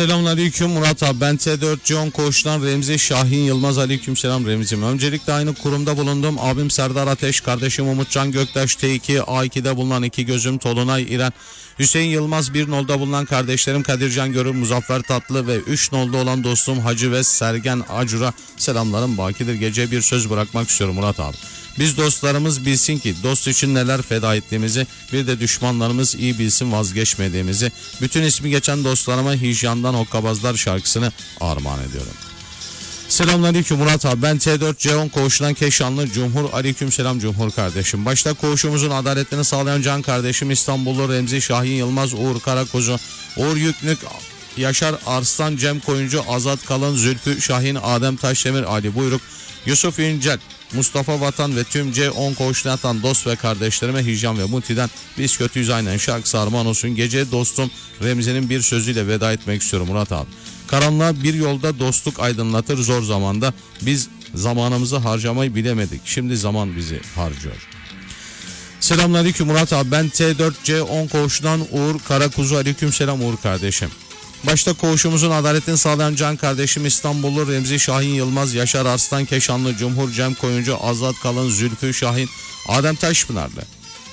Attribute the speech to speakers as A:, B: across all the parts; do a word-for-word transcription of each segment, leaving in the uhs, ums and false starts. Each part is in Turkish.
A: Selamünaleyküm Murat abi, ben T dört C on koğuştan Remzi Şahin Yılmaz. Aleykümselam Remzi'm. Öncelikle aynı kurumda bulundum. Abim Serdar Ateş, kardeşim Umutcan Göktaş, T iki A iki'de bulunan iki gözüm Tolunay İren, Hüseyin Yılmaz, bir nolda bulunan kardeşlerim Kadircan Görür, Muzaffer Tatlı ve üç nolda olan dostum Hacı ve Sergen Acur'a selamlarım bakidir. Gece bir söz bırakmak istiyorum Murat abi. Biz dostlarımız bilsin ki dost için neler feda ettiğimizi, bir de düşmanlarımız iyi bilsin vazgeçmediğimizi. Bütün ismi geçen dostlarıma Hicyan'dan Hokkabazlar şarkısını armağan ediyorum. Selamünaleyküm Murat abi, ben T dört C on koğuşundan Keşanlı Cumhur. Aleykümselam Cumhur kardeşim. Başta koğuşumuzun adaletini sağlayan can kardeşim İstanbullu Remzi Şahin Yılmaz, Uğur Karakuzu, Uğur Yüknük, Yaşar Arslan, Cem Koyuncu, Azat Kalın, Zülfü Şahin, Adem Taşdemir, Ali Buyruk, Yusuf İncel, Mustafa Vatan ve tüm C on koğuşuna atan dost ve kardeşlerime Hicyan ve Muti'den Biz Kötüyüz Aynen şarkısı armağan olsun. Gece dostum Remzi'nin bir sözüyle veda etmek istiyorum Murat abi. Karanlığa bir yolda dostluk aydınlatır zor zamanda. Biz zamanımızı harcamayı bilemedik. Şimdi zaman bizi harcıyor. Selamünaleyküm Murat abi, ben T dört C on koğuşundan Uğur Karakuzu. Aleykümselam Uğur kardeşim. Başta koğuşumuzun adaletini sağlayan can kardeşim İstanbullu Remzi Şahin Yılmaz, Yaşar Arslan, Keşanlı Cumhur, Cem Koyuncu, Azat Kalın, Zülfü Şahin, Adem Taşpınarlı,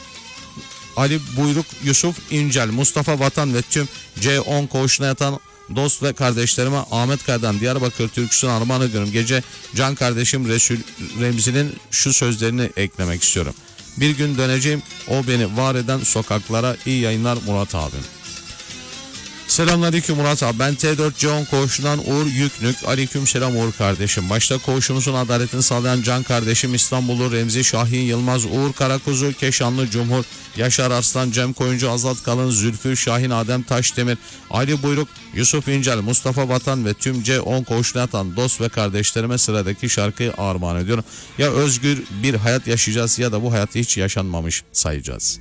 A: Ali Buyruk, Yusuf İncel, Mustafa Vatan ve tüm C on koğuşuna yatan dost ve kardeşlerime Ahmet Kaya'dan Diyarbakır türküsünü armağan ediyorum. Gece can kardeşim Resul Remzi'nin şu sözlerini eklemek istiyorum. Bir gün döneceğim, o beni var eden sokaklara. İyi yayınlar Murat abim. Selamünaleyküm Murat abi, ben T dört C on koğuşundan Uğur Yüknük. Aleykümselam Uğur kardeşim. Başta koğuşumuzun adaletini sağlayan can kardeşim İstanbullu Remzi Şahin Yılmaz, Uğur Karakuzu, Keşanlı Cumhur, Yaşar Arslan, Cem Koyuncu, Azat Kalın, Zülfü Şahin, Adem Taşdemir, Ali Buyruk, Yusuf İncel, Mustafa Vatan ve tüm C on koğuşuna atan dost ve kardeşlerime sıradaki şarkıyı armağan ediyorum. Ya özgür bir hayat yaşayacağız ya da bu hayatı hiç yaşanmamış sayacağız.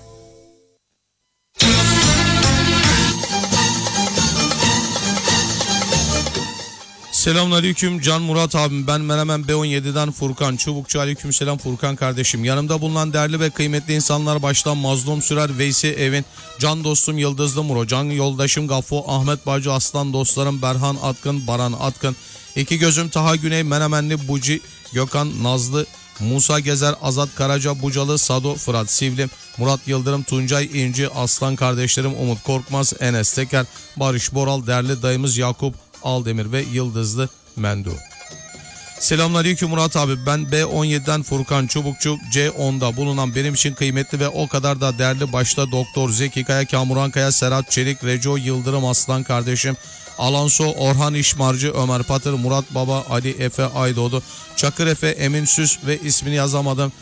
A: Selamünaleyküm Can Murat abim, ben Menemen B on yedi'den Furkan Çubukçu. Aleykümselam Furkan kardeşim. Yanımda bulunan değerli ve kıymetli insanlar baştan Mazlum Sürer, Veysi Evin, can dostum Yıldızlı Muro, can yoldaşım Gaffo, Ahmet Bacı, aslan dostlarım Berhan Atkın, Baran Atkın, iki gözüm Taha Güney, Menemenli Buci, Gökhan Nazlı, Musa Gezer, Azat Karaca, Bucalı, Sado, Fırat Sivlim, Murat Yıldırım, Tuncay İnci, aslan kardeşlerim Umut Korkmaz, Enes Teker, Barış Boral, değerli dayımız Yakup Aldemir ve Yıldızlı Mendu. Selamünaleyküm Murat abi, ben B on yedi'den Furkan Çubukçu. C on'da bulunan benim için kıymetli ve o kadar da değerli başta Doktor Zeki Kaya, Kamuran Kaya, Serhat Çelik, Reco Yıldırım, aslan kardeşim Alanso, Orhan İşmarcı, Ömer Patır, Murat Baba, Ali Efe Aydoğdu, Çakır Efe, Emin Süs ve ismini yazamadım